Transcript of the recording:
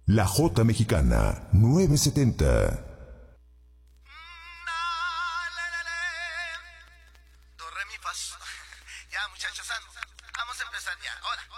La J Mexicana 970. Do, re, mi, fa, sol. Ya, muchachos, vamos a empezar ya. Ahora.